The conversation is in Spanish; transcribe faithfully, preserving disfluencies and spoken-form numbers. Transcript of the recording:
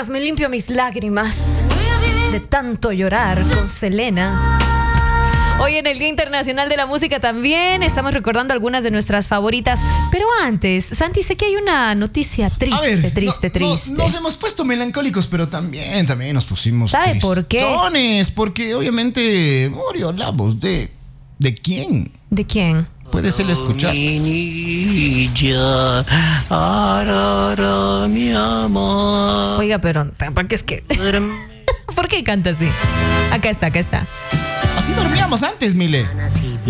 mientras me limpio mis lágrimas de tanto llorar con Selena. Hoy en el Día Internacional de la Música también estamos recordando algunas de nuestras favoritas. Pero antes, Santi, sé que hay una noticia triste, A ver, triste, no, triste. No, nos hemos puesto melancólicos, pero también, también nos pusimos ¿Sabe por qué? tristones, porque obviamente murió la voz de... ¿De quién? ¿De quién? Puede ser escuchar. Niña, arara, mi amor. Oiga, pero tampoco es que... ¿Por qué canta así? Acá está, acá está. Así dormíamos antes, Mile.